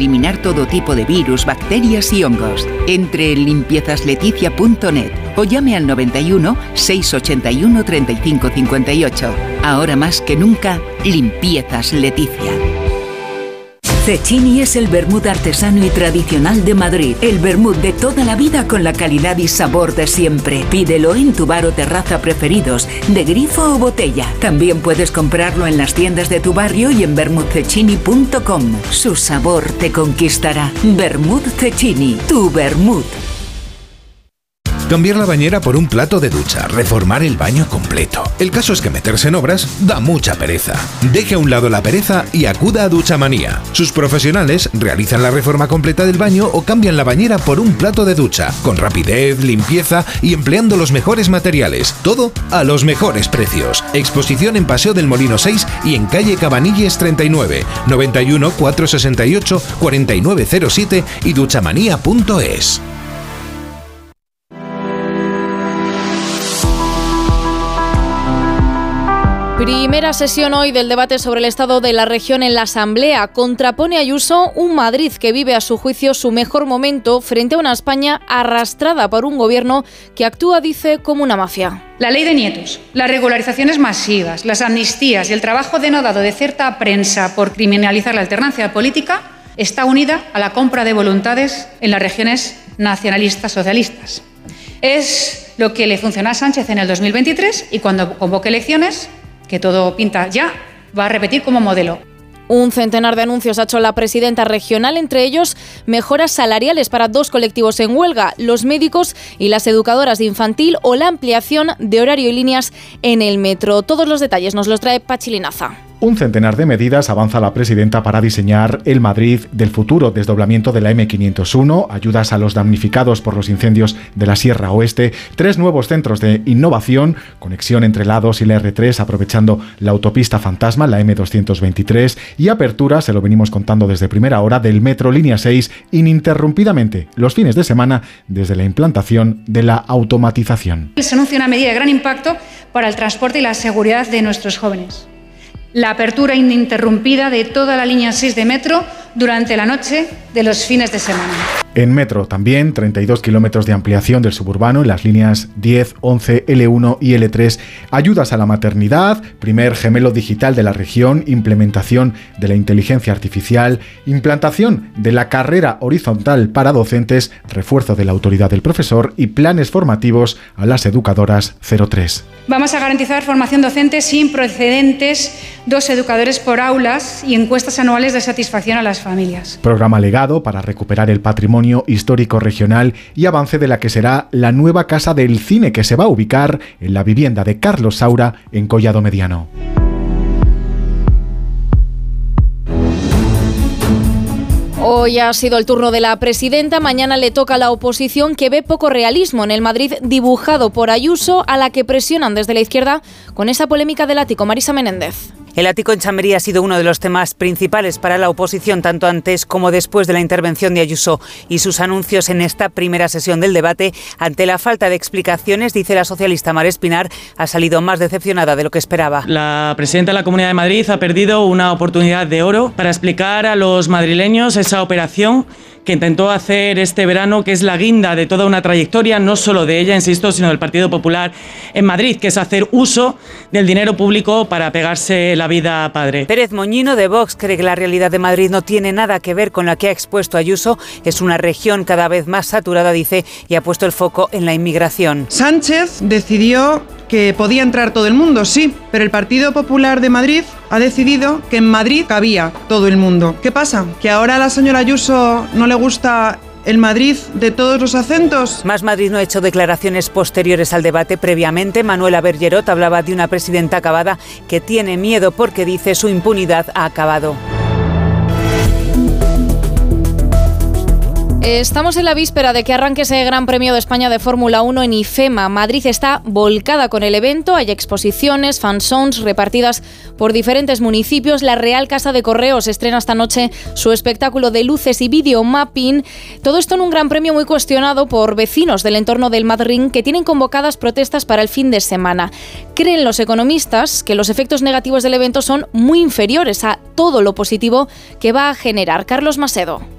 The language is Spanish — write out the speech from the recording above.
eliminar todo tipo de virus, bacterias y hongos. Entre en limpiezasleticia.net o llame al 91 681 35 58. Ahora más que nunca, Limpiezas Leticia. Cecchini es el vermut artesano y tradicional de Madrid. El vermut de toda la vida con la calidad y sabor de siempre. Pídelo en tu bar o terraza preferidos, de grifo o botella. También puedes comprarlo en las tiendas de tu barrio y en vermutcecchini.com. Su sabor te conquistará. Vermut Cecchini, tu vermut. Cambiar la bañera por un plato de ducha, reformar el baño completo. El caso es que meterse en obras da mucha pereza. Deje a un lado la pereza y acuda a Duchamanía. Sus profesionales realizan la reforma completa del baño o cambian la bañera por un plato de ducha, con rapidez, limpieza y empleando los mejores materiales. Todo a los mejores precios. Exposición en Paseo del Molino 6 y en calle Cabanilles 39, 91 468 4907 y duchamanía.es. Primera sesión hoy del debate sobre el estado de la región en la Asamblea. Contrapone Ayuso un Madrid que vive a su juicio su mejor momento frente a una España arrastrada por un gobierno que actúa, dice, como una mafia. La ley de nietos, las regularizaciones masivas, las amnistías y el trabajo denodado de cierta prensa por criminalizar la alternancia política está unida a la compra de voluntades en las regiones nacionalistas socialistas. Es lo que le funcionó a Sánchez en el 2023 y cuando convoque elecciones, que todo pinta ya, va a repetir como modelo. Un centenar de anuncios ha hecho la presidenta regional, entre ellos mejoras salariales para 2 colectivos en huelga, los médicos y las educadoras de infantil o la ampliación de horario y líneas en el metro. Todos los detalles nos los trae Pachi Linaza. Un centenar de medidas avanza la presidenta para diseñar el Madrid del futuro: desdoblamiento de la M501, ayudas a los damnificados por los incendios de la Sierra Oeste, 3 nuevos centros de innovación, conexión entre la A2 y la R3 aprovechando la autopista fantasma, la M223, y apertura, se lo venimos contando desde primera hora, del metro línea 6 ininterrumpidamente los fines de semana desde la implantación de la automatización. Se anuncia una medida de gran impacto para el transporte y la seguridad de nuestros jóvenes. La apertura ininterrumpida de toda la línea 6 de metro durante la noche de los fines de semana. En metro también 32 kilómetros de ampliación del suburbano en las líneas 10, 11, L1 y L3, ayudas a la maternidad, primer gemelo digital de la región, implementación de la inteligencia artificial, implantación de la carrera horizontal para docentes, refuerzo de la autoridad del profesor y planes formativos a las educadoras 03. Vamos a garantizar formación docente sin precedentes, 2 educadores por aulas y encuestas anuales de satisfacción a las familias. Programa legado para recuperar el patrimonio histórico regional y avance de la que será la nueva Casa del Cine, que se va a ubicar en la vivienda de Carlos Saura en Collado Mediano. Hoy ha sido el turno de la presidenta, mañana le toca a la oposición, que ve poco realismo en el Madrid dibujado por Ayuso, a la que presionan desde la izquierda con esa polémica del ático. Marisa Menéndez. El ático en Chamberí ha sido uno de los temas principales para la oposición, tanto antes como después de la intervención de Ayuso y sus anuncios en esta primera sesión del debate. Ante la falta de explicaciones, dice la socialista Mar Espinar, ha salido más decepcionada de lo que esperaba. La presidenta de la Comunidad de Madrid ha perdido una oportunidad de oro para explicar a los madrileños esa operación que intentó hacer este verano, que es la guinda de toda una trayectoria, no solo de ella, insisto, sino del Partido Popular en Madrid, que es hacer uso del dinero público para pegarse la vida a padre. Pérez Moñino, de Vox, cree que la realidad de Madrid no tiene nada que ver con la que ha expuesto Ayuso. Es una región cada vez más saturada, dice, y ha puesto el foco en la inmigración. Sánchez decidió que podía entrar todo el mundo, sí, pero el Partido Popular de Madrid ha decidido que en Madrid cabía todo el mundo. ¿Qué pasa? ¿Que ahora a la señora Ayuso no le gusta el Madrid de todos los acentos? Más Madrid no ha hecho declaraciones posteriores al debate. Previamente, Manuela Bergerot hablaba de una presidenta acabada que tiene miedo porque, dice, su impunidad ha acabado. Estamos en la víspera de que arranque ese Gran Premio de España de Fórmula 1 en IFEMA. Madrid está volcada con el evento, hay exposiciones, fanzones repartidas por diferentes municipios. La Real Casa de Correos estrena esta noche su espectáculo de luces y videomapping. Todo esto en un Gran Premio muy cuestionado por vecinos del entorno del Madrid, que tienen convocadas protestas para el fin de semana. Creen los economistas que los efectos negativos del evento son muy inferiores a todo lo positivo que va a generar. Carlos Macedo.